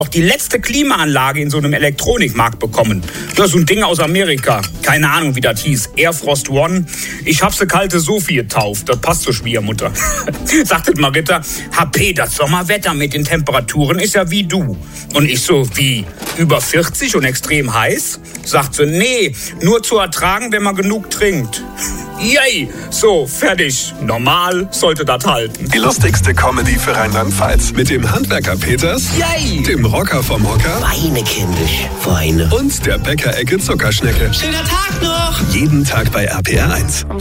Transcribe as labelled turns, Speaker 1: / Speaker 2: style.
Speaker 1: auch die letzte Klimaanlage in so einem Elektronikmarkt bekommen. Das ist so ein Ding aus Amerika. Keine Ahnung, wie das hieß. Air Frost One. Ich hab sie kalte Sophie getauft. Das passt zur Schwiegermutter. Sagte Marita, HP, das Sommerwetter mit den Temperaturen ist ja wie du. Und ich so, wie? Über 40 und extrem heiß? Sagt sie, nee, nur zu ertragen, wenn man genug trinkt. Yay! So, fertig. Normal sollte das halten.
Speaker 2: Die lustigste Comedy für Rheinland-Pfalz. Mit dem Handwerker Peters,
Speaker 1: Yay!
Speaker 2: dem Rocker vom Hocker
Speaker 3: Weine, kindisch, Weine.
Speaker 2: und der Bäckerecke Zuckerschnecke.
Speaker 3: Schöner Tag noch!
Speaker 2: Jeden Tag bei RPR 1.